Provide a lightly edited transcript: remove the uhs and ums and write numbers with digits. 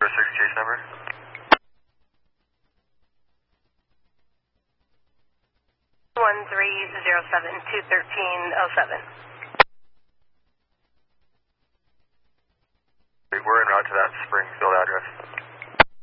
case number? 130721307. We're en route to that Springfield address.